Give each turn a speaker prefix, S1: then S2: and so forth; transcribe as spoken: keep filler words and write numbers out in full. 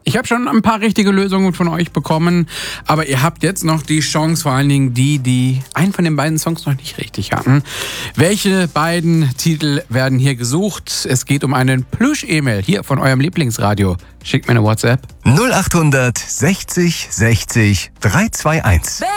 S1: Ich habe schon ein paar richtige Lösungen von euch bekommen, aber ihr habt jetzt noch die Chance, vor allen Dingen die, die einen von den beiden Songs noch nicht richtig hatten. Welche beiden Titel werden hier gesucht? Es geht um einen Plüsch-E-Mail hier von eurem Lieblingsradio. Schickt mir eine WhatsApp.
S2: null acht sechzig sechzig drei zwei eins.